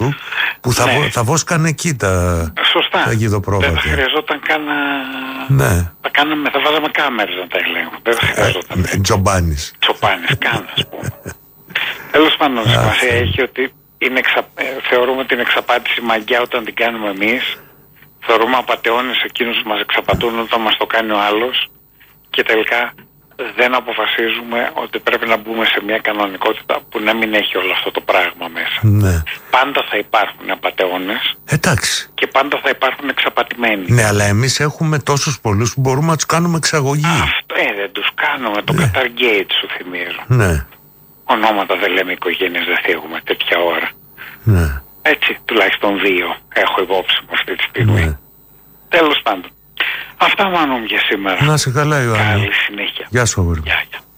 σου που θα βόσκαν εκεί τα γηδοπρόβατα. Δεν θα χρειαζόταν καν θα βάζαμε κάμερες να τα ελέγχουν. Δεν θα χρειαζόταν. Τζομπάνης, καν, ας πούμε. Τέλος πάντων, σημασία έχει ότι θεωρούμε ότι είναι εξαπάτηση μαγιά όταν την κάνουμε εμείς. Θεωρούμε απατεώνες εκείνους που μας εξαπατούν όταν μας το κάνει ο άλλος. Και τελικά δεν αποφασίζουμε ότι πρέπει να μπούμε σε μια κανονικότητα που να μην έχει όλο αυτό το πράγμα μέσα. Ναι. Πάντα θα υπάρχουν απατεώνες. Εντάξει. Και πάντα θα υπάρχουν εξαπατημένοι. Ναι, αλλά εμείς έχουμε τόσους πολλούς που μπορούμε να τους κάνουμε εξαγωγή. Αυτό δεν τους κάνουμε. Το Qatargate σου θυμίζω. Ναι. Ονόματα δεν λέμε, οικογένειες δεν θίγουμε τέτοια ώρα. Ναι. Έτσι, τουλάχιστον 2 έχω υπόψη μου αυτή τη στιγμή. Ναι. Τέλος πάντων. Αυτά μάλλον για σήμερα. Να σε καλά, Ιωάννη. Καλή συνέχεια. Γεια σου, αγόρι. Γεια.